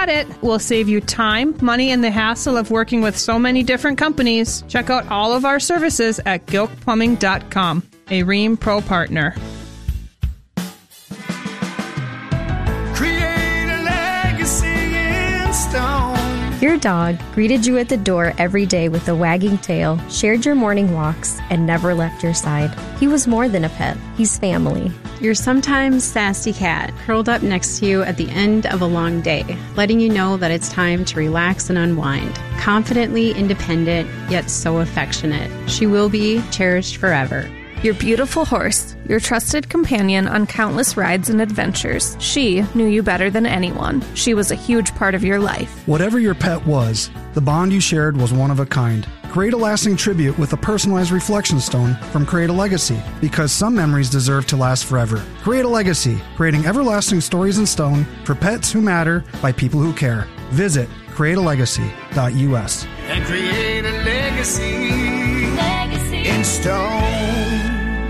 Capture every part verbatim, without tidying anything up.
got it. We'll save you time, money, and the hassle of working with so many different companies. Check out all of our services at gilk plumbing dot com, a Rheem Pro partner. Create a legacy in stone. Your dog greeted you at the door every day with a wagging tail, shared your morning walks, and never left your side. He was more than a pet. He's family. Your sometimes sassy cat curled up next to you at the end of a long day, letting you know that it's time to relax and unwind. Confidently independent, yet so affectionate. She will be cherished forever. Your beautiful horse, your trusted companion on countless rides and adventures. She knew you better than anyone. She was a huge part of your life. Whatever your pet was, the bond you shared was one of a kind. Create a lasting tribute with a personalized reflection stone from Create a Legacy, because some memories deserve to last forever. Create a Legacy, creating everlasting stories in stone for pets who matter by people who care. Visit create a legacy dot u s. And create a legacy, legacy in stone.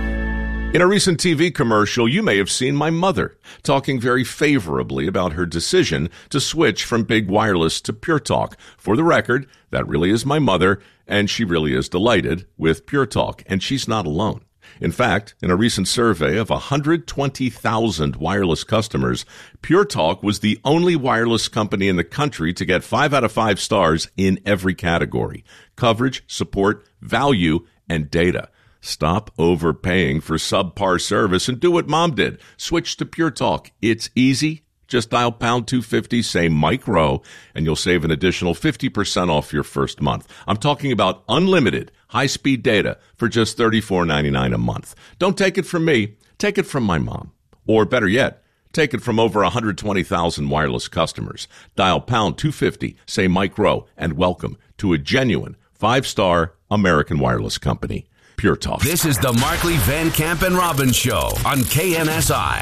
In a recent T V commercial, you may have seen my mother talking very favorably about her decision to switch from big wireless to Pure Talk. For the record, that really is my mother, and she really is delighted with Pure Talk, and she's not alone. In fact, in a recent survey of one hundred twenty thousand wireless customers, Pure Talk was the only wireless company in the country to get five out of five stars in every category: coverage, support, value, and data. Stop overpaying for subpar service and do what Mom did. Switch to Pure Talk. It's easy. Just dial pound two fifty, say Mike Rowe, and you'll save an additional fifty percent off your first month. I'm talking about unlimited high-speed data for just thirty-four ninety-nine a month. Don't take it from me. Take it from my mom. Or better yet, take it from over one hundred twenty thousand wireless customers. Dial pound two fifty, say Mike Rowe, and welcome to a genuine five-star American wireless company. Pure Talk. This is the Markley, Van Camp, and Robbins Show on K N S I.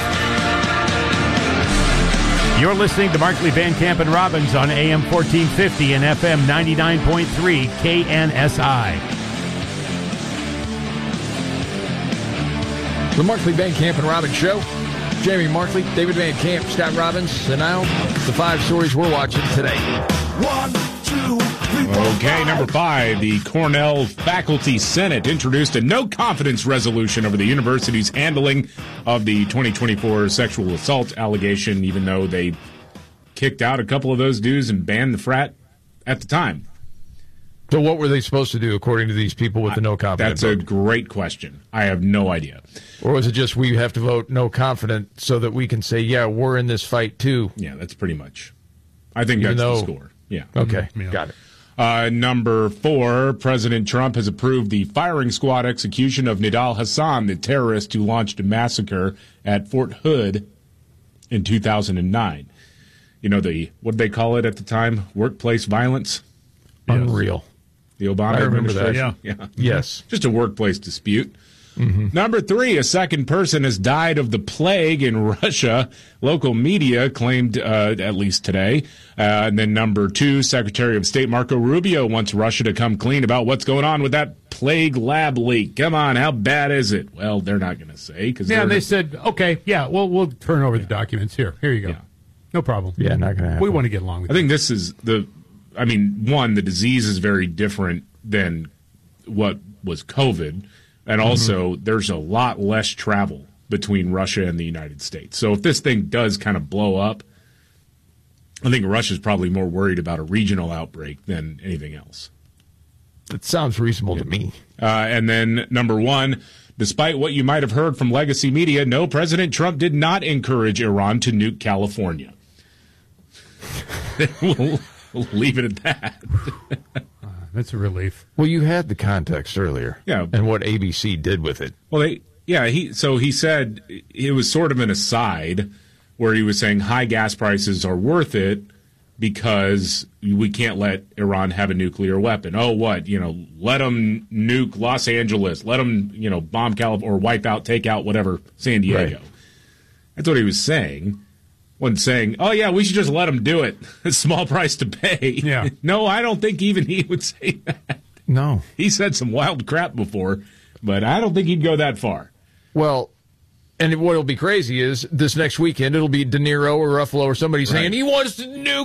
You're listening to Markley, Van Camp, and Robbins on A M fourteen fifty and F M ninety-nine point three K N S I. The Markley, Van Camp, and Robbins Show. Jamie Markley, David Van Camp, Scott Robbins, and now the five stories we're watching today. One, two, three, four, Okay, number five, the Cornell Faculty Senate introduced a no-confidence resolution over the university's handling of the twenty twenty-four sexual assault allegation, even though they kicked out a couple of those dudes and banned the frat at the time. So what were they supposed to do, according to these people with the no confidence? That's vote? a great question. I have no idea. Or was it just we have to vote no confident so that we can say, yeah, we're in this fight too? Yeah, that's pretty much. I think Even that's though, the score. Yeah. Okay, yeah. Got it. Uh, number four, President Trump has approved the firing squad execution of Nidal Hassan, the terrorist who launched a massacre at Fort Hood in two thousand nine. You know, the what did they call it at the time? Workplace violence? Yes. Unreal. The Obama I remember administration? that. Yeah. Yes. Just a workplace dispute. Mm-hmm. Number three, a second person has died of the plague in Russia. Local media claimed, uh, at least today. Uh, and then number two, Secretary of State Marco Rubio wants Russia to come clean about what's going on with that plague lab leak. Come on, how bad is it? Well, they're not going to say. Cause yeah, they they said, okay, yeah, well, we'll turn over yeah. the documents. Here, here you go. Yeah. No problem. Yeah, not going to happen. We want to get along with I think this is the, I mean, one, the disease is very different than what was COVID. And also, mm-hmm. there's a lot less travel between Russia and the United States. So if this thing does kind of blow up, I think Russia's probably more worried about a regional outbreak than anything else. That sounds reasonable yeah. to me. Uh, and then number one, despite what you might have heard from legacy media, no, President Trump did not encourage Iran to nuke California. we'll, we'll leave it at that. uh, that's a relief. Well, you had the context earlier. Yeah. And what A B C did with it. Well, they, yeah, he so he said it was sort of an aside where he was saying high gas prices are worth it because we can't let Iran have a nuclear weapon. Oh, what? You know, let them nuke Los Angeles. Let them, you know, bomb California or wipe out, take out whatever, San Diego. Right. That's what he was saying. Wasn't saying, oh, yeah, we should just let them do it. A small price to pay. Yeah. No, I don't think even he would say that. No. He said some wild crap before, but I don't think he'd go that far. Well, and what will be crazy is this next weekend it'll be De Niro or Ruffalo or somebody right. saying he wants to nuke